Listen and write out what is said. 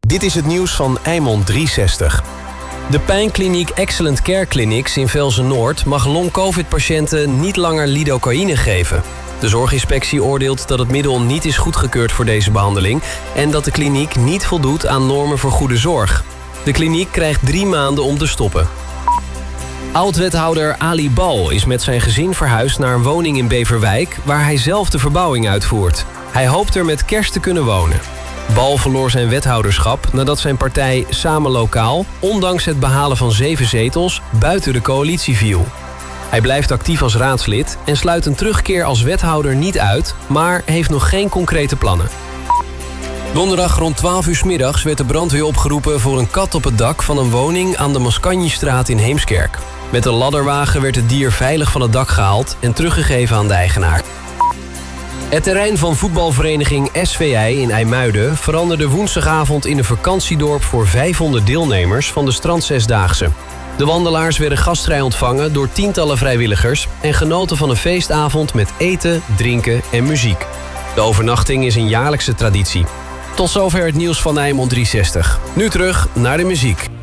Dit is het nieuws van Eimond 360. De pijnkliniek Excellent Care Clinics in Velzen-Noord mag long-covid-patiënten niet langer lidocaïne geven. De zorginspectie oordeelt dat het middel niet is goedgekeurd voor deze behandeling en dat de kliniek niet voldoet aan normen voor goede zorg. De kliniek krijgt 3 maanden om te stoppen. Oud-wethouder Ali Bal is met zijn gezin verhuisd naar een woning in Beverwijk waar hij zelf de verbouwing uitvoert. Hij hoopt er met kerst te kunnen wonen. Bal verloor zijn wethouderschap nadat zijn partij Samen Lokaal, ondanks het behalen van 7 zetels, buiten de coalitie viel. Hij blijft actief als raadslid en sluit een terugkeer als wethouder niet uit, maar heeft nog geen concrete plannen. Donderdag rond 12 uur 's middags werd de brandweer opgeroepen voor een kat op het dak van een woning aan de Mascanjestraat in Heemskerk. Met een ladderwagen werd het dier veilig van het dak gehaald en teruggegeven aan de eigenaar. Het terrein van voetbalvereniging SVI in IJmuiden veranderde woensdagavond in een vakantiedorp voor 500 deelnemers van de Strandzesdaagse. De wandelaars werden gastvrij ontvangen door tientallen vrijwilligers en genoten van een feestavond met eten, drinken en muziek. De overnachting is een jaarlijkse traditie. Tot zover het nieuws van Eimond 360. Nu terug naar de muziek.